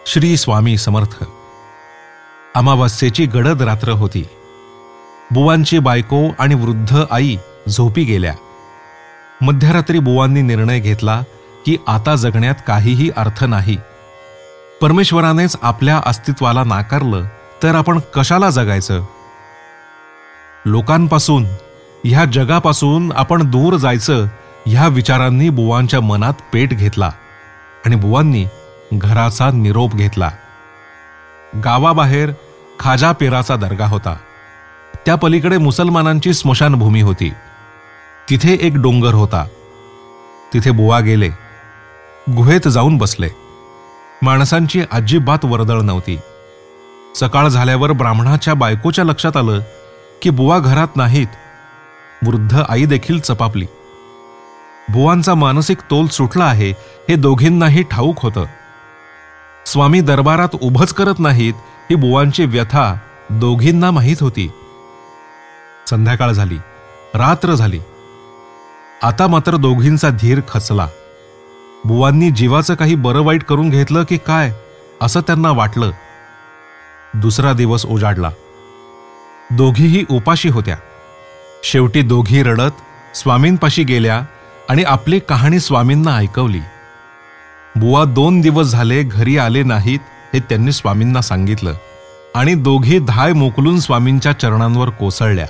श्री स्वामी समर्थ. अमावास्येची गडद रात्र होती. बुवांची बायको आणि वृद्ध आई झोपी गेल्या. मध्यरात्री बुवांनी निर्णय घेतला की आता जगण्यात काहीही अर्थ नाही. परमेश्वरानेच आपल्या अस्तित्वाला नाकारलं तर आपण कशाला जगायचं? लोकांपासून, ह्या जगापासून आपण दूर जायचं ह्या विचारांनी बुवांच्या मनात पेट घेतला आणि बुवांनी घराचा निरोप घेतला. गावाबाहेर खाजा पेराचा दर्गा होता. त्या पलीकडे मुसलमानांची स्मशानभूमी होती. तिथे एक डोंगर होता. तिथे बुवा गेले. गुहेत जाऊन बसले. माणसांची अजिबात वर्दळ नव्हती. सकाळ झाल्यावर ब्राह्मणाच्या बायकोच्या लक्षात आलं की बुवा घरात नाहीत. वृद्ध आई देखील चपापली. बुवांचा मानसिक तोल सुटला आहे हे दोघींनाही ठाऊक होतं. स्वामी दरबारात उभंच करत नाहीत ही बुवांची व्यथा दोघींना माहीत होती. संध्याकाळ झाली. रात्र झाली. आता मात्र दोघींचा धीर खचला. बुवांनी जीवाचं काही बरं वाईट करून घेतलं की काय असं त्यांना वाटलं. दुसरा दिवस उजाडला. दोघीही उपाशी होत्या. शेवटी दोघी रडत स्वामींपाशी गेल्या आणि आपली कहाणी स्वामींना ऐकवली. बुवा 2 दिवस झाले घरी आले नाहीत हे त्यांनी स्वामींना सांगितलं आणि दोघी धाय मोकलून स्वामींच्या चरणांवर कोसळल्या.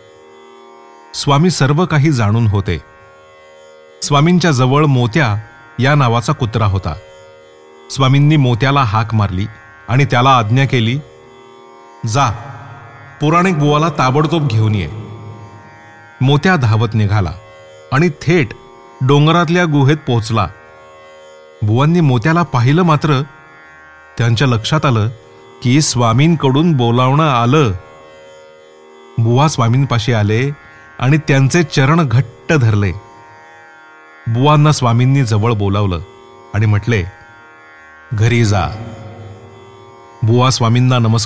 स्वामी सर्व काही जाणून होते. स्वामींच्या जवळ मोत्या या नावाचा कुत्रा होता. स्वामींनी मोत्याला हाक मारली आणि त्याला आज्ञा केली, जा, पुराणिक बुवाला ताबडतोब घेऊन ये. मोत्या धावत निघाला आणि थेट डोंगरातल्या गुहेत पोहोचला. बुवांनी मोत्याला पाहिलं मात्र त्यांच्या लक्षात आलं की स्वामींकडून बोलावणं आलं. बुवा स्वामींपाशी आले आणि त्यांचे चरण घट्ट धरले. बुवांना स्वामींनी जवळ बोलावलं आणि म्हटले, घरी जा. बुवा स्वामींना नमस्कार